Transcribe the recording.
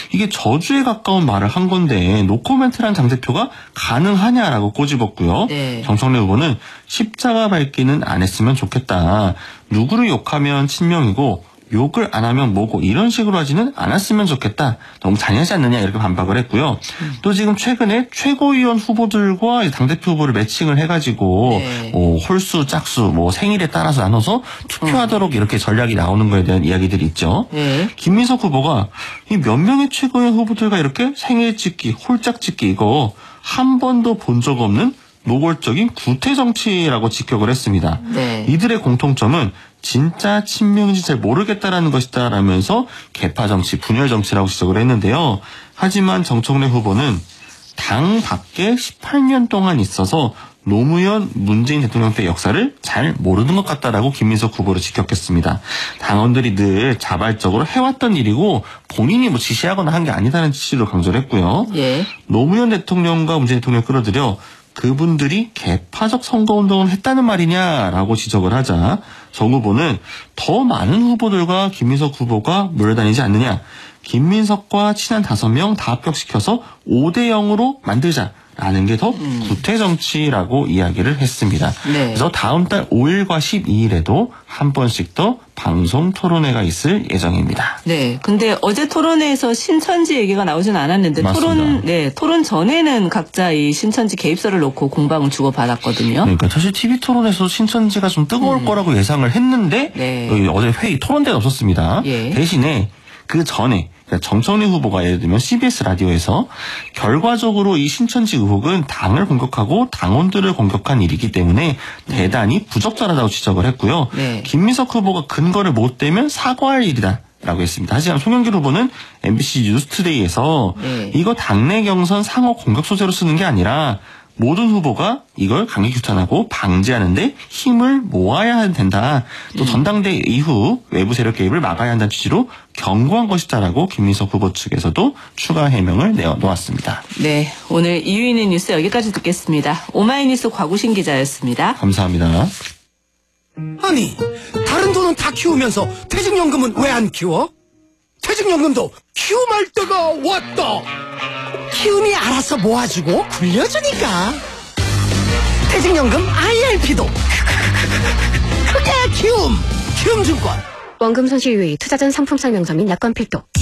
이게 저주에 가까운 말을 한 건데 노코멘트란 장 대표가 가능하냐라고 꼬집었고요. 네. 정청래 후보는 십자가 밟기는 안 했으면 좋겠다. 누구를 욕하면 친명이고 욕을 안 하면 뭐고 이런 식으로 하지는 않았으면 좋겠다. 너무 잔인하지 않느냐 이렇게 반박을 했고요. 또 지금 최근에 최고위원 후보들과 당대표 후보를 매칭을 해가지고 네. 뭐 홀수, 짝수, 뭐 생일에 따라서 나눠서 투표하도록 이렇게 전략이 나오는 거에 대한 이야기들이 있죠. 네. 김민석 후보가 이 몇 명의 최고위원 후보들과 이렇게 생일 찍기, 홀짝 찍기 이거 한 번도 본 적 없는 노골적인 구태 정치라고 직격을 했습니다. 네. 이들의 공통점은 진짜 친명인지 잘 모르겠다라는 것이다 라면서 개파 정치, 분열 정치라고 지적을 했는데요. 하지만 정청래 후보는 당 밖에 18년 동안 있어서 노무현, 문재인 대통령 때 역사를 잘 모르는 것 같다라고 김민석 후보를 직격했습니다. 당원들이 늘 자발적으로 해왔던 일이고 본인이 뭐 지시하거나 한 게 아니다는 취지로 강조를 했고요. 예. 노무현 대통령과 문재인 대통령 끌어들여 그분들이 개파적 선거운동을 했다는 말이냐라고 지적을 하자 정 후보는 더 많은 후보들과 김민석 후보가 몰려다니지 않느냐. 김민석과 친한 5명 다 합격시켜서 5대0으로 만들자라는 게 더 구태 정치라고 이야기를 했습니다. 네. 그래서 다음 달 5일과 12일에도 한 번씩 더 방송 토론회가 있을 예정입니다. 네. 근데 어제 토론회에서 신천지 얘기가 나오진 않았는데 맞습니다. 토론 전에는 각자 이 신천지 개입설을 놓고 공방을 주고받았거든요. 그러니까 사실 TV 토론에서 신천지가 좀 뜨거울 거라고 예상을 했는데 네. 어제 회의 토론 때는 없었습니다. 예. 대신에 그 전에 그러니까 정청래 후보가 예를 들면 CBS 라디오에서 결과적으로 이 신천지 의혹은 당을 공격하고 당원들을 공격한 일이기 때문에 대단히 부적절하다고 지적을 했고요. 네. 김민석 후보가 근거를 못 대면 사과할 일이다. 라고 했습니다. 하지만 송영길 후보는 MBC 뉴스투데이에서 네. 이거 당내 경선 상호 공격 소재로 쓰는 게 아니라 모든 후보가 이걸 강력 규탄하고 방지하는데 힘을 모아야 된다. 또 전당대회 이후 외부 세력 개입을 막아야 한다는 취지로 경고한 것이다라고 김민석 후보 측에서도 추가 해명을 내놓았습니다. 네. 오늘 이유인의 뉴스 여기까지 듣겠습니다. 오마이뉴스 곽우신 기자였습니다. 감사합니다. 아니, 다른 돈은 다 키우면서 퇴직연금은 왜 안 키워? 퇴직연금도 키움할 때가 왔다. 키움이 알아서 모아주고 굴려주니까. 퇴직연금 IRP도 그게 키움. 키움증권. 원금 손실 유의, 투자 전 상품 설명서 및 약관 필독.